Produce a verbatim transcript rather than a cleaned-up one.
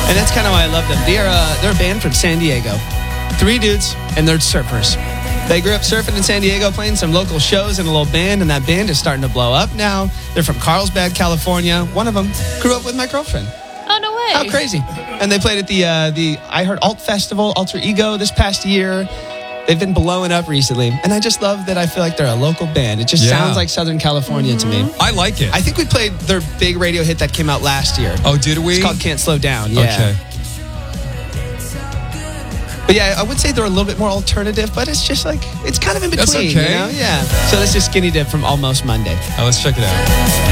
And that's kind of why I love them. They're, uh, they're a band from San Diego. Three dudes, and they're surfers. They grew up surfing in San Diego, playing some local shows in a little band, and that band is starting to blow up now. They're from Carlsbad, California. One of them grew up with my girlfriend. Oh, no way. How crazy. And they played at the, uh, the I Heart Alt Festival, Alter Ego, this past year. They've been blowing up recently. And I just love that I feel like they're a local band. It just Yeah. sounds like Southern California to me. I like it. I think we played their big radio hit that came out last year. Oh, did we? It's called Can't Slow Down. Yeah. Okay. But yeah, I would say they're a little bit more alternative, but it's just like, it's kind of in between. That's okay. You know? Yeah. So this is Skinny Dip from Almost Monday. Now let's check it out.